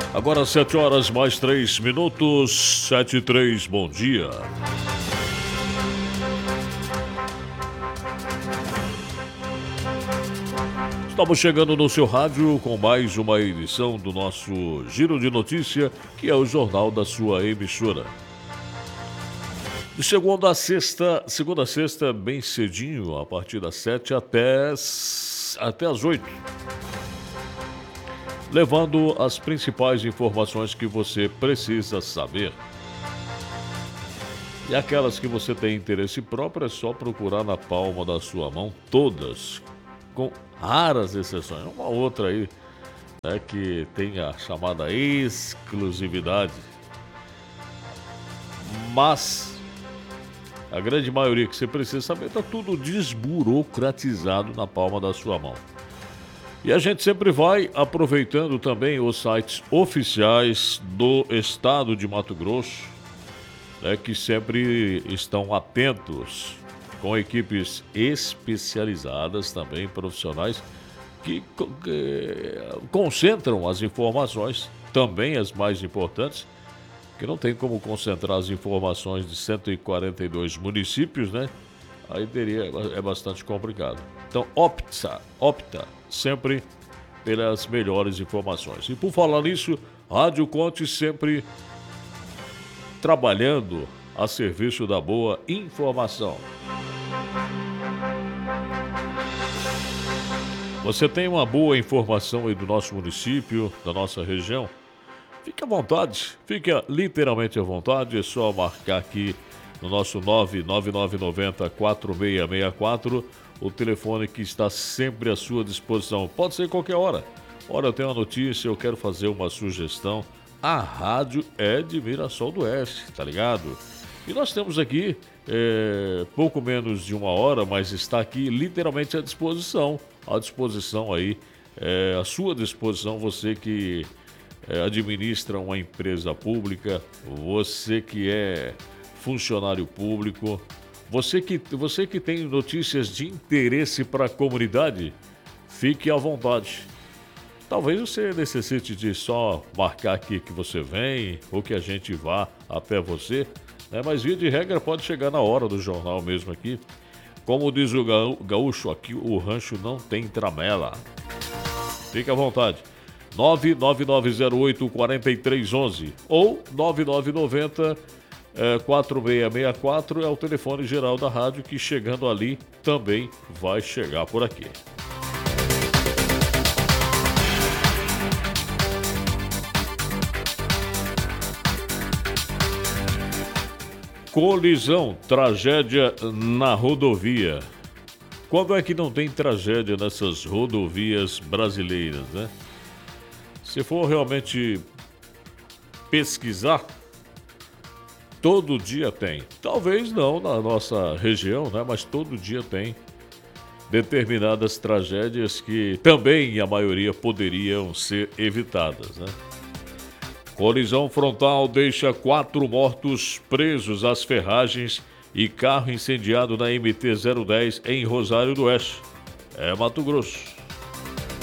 Agora 7 horas mais 3 minutos, 7:03, bom dia. Estamos chegando no seu rádio com mais uma edição do nosso Giro de Notícia, que é o jornal da sua emissora. De segunda a sexta, bem cedinho, a partir das 7 até as 8. Levando as principais informações que você precisa saber. E aquelas que você tem interesse próprio, é só procurar na palma da sua mão, todas, com raras exceções. Uma outra aí, né, que tem a chamada exclusividade. Mas a grande maioria que você precisa saber está tudo desburocratizado na palma da sua mão. E a gente sempre vai aproveitando também os sites oficiais do estado de Mato Grosso, né, que sempre estão atentos, com equipes especializadas também, profissionais, que concentram as informações, também as mais importantes, que não tem como concentrar as informações de 142 municípios, né? Aí é bastante complicado. Então opta sempre pelas melhores informações. E por falar nisso, Rádio Conte sempre trabalhando a serviço da boa informação. Você tem uma boa informação aí do nosso município, da nossa região? Fique à vontade, fique literalmente à vontade, é só marcar aqui no nosso 99990-4664, o telefone que está sempre à sua disposição. Pode ser qualquer hora. Olha, eu tenho uma notícia, eu quero fazer uma sugestão. A rádio é de Mirassol do Oeste, tá ligado? E nós temos aqui pouco menos de uma hora, mas está aqui literalmente à disposição aí, à sua disposição, você que administra uma empresa pública, você que é funcionário público, você que tem notícias de interesse para a comunidade, fique à vontade. Talvez você necessite de só marcar aqui que você vem ou que a gente vá até você, né? Mas via de regra pode chegar na hora do jornal mesmo aqui. Como diz o gaúcho, aqui o rancho não tem tramela. Fique à vontade. 99908-4311 ou 9990-4664 é o telefone geral da rádio, que chegando ali também vai chegar por aqui. Colisão, tragédia na rodovia. Quando é que não tem tragédia nessas rodovias brasileiras, né? Se for realmente pesquisar, todo dia tem. Talvez não na nossa região, né? Mas todo dia tem determinadas tragédias que também, a maioria, poderiam ser evitadas, né? Colisão frontal deixa 4 mortos presos às ferragens e carro incendiado na MT-010 em Rosário do Oeste. É Mato Grosso.